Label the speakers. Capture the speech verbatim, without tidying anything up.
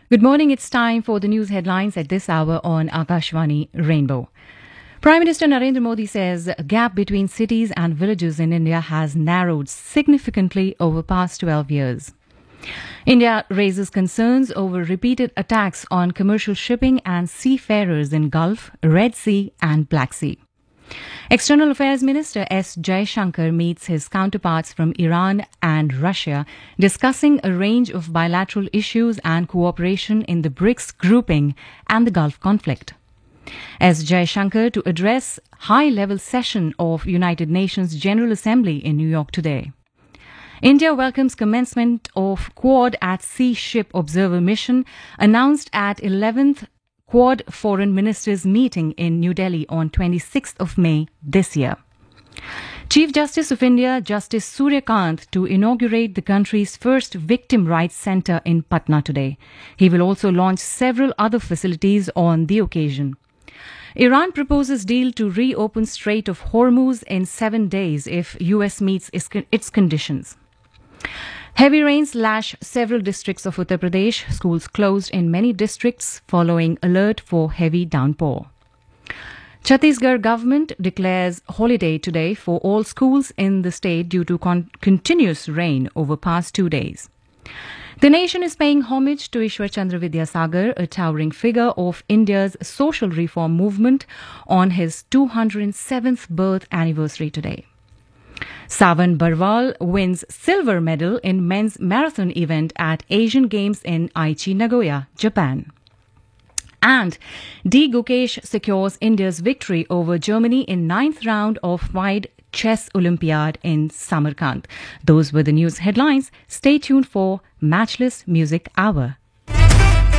Speaker 1: Good morning. It's time for the news headlines at this hour on Akashvani Rainbow. Prime Minister Narendra Modi says a gap between cities and villages in India has narrowed significantly over past twelve years. India raises concerns over repeated attacks on commercial shipping and seafarers in Gulf, Red Sea and Black Sea. External Affairs Minister S. Jaishankar meets his counterparts from Iran and Russia, discussing a range of bilateral issues and cooperation in the BRICS grouping and the Gulf conflict. S. Jaishankar to address high-level session of United Nations General Assembly in New York today. India welcomes commencement of Quad at Sea Ship Observer Mission, announced at eleventh Quad Foreign Ministers meeting in New Delhi on twenty-sixth of May this year. Chief Justice of India, Justice Surya Kant, to inaugurate the country's first victim rights centre in Patna today. He will also launch several other facilities on the occasion. Iran proposes deal to reopen Strait of Hormuz in seven days if U S meets its conditions. Heavy rains lash several districts of Uttar Pradesh. Schools closed in many districts following alert for heavy downpour. Chhattisgarh government declares holiday today for all schools in the state due to con- continuous rain over past two days. The nation is paying homage to Ishwar Chandra Vidyasagar, a towering figure of India's social reform movement, on his two hundred seventh birth anniversary today. Savan Barwal wins silver medal in men's marathon event at Asian Games in Aichi, Nagoya, Japan. And D. Gukesh secures India's victory over Germany in ninth round of Wide Chess Olympiad in Samarkand. Those were the news headlines. Stay tuned for Matchless Music Hour.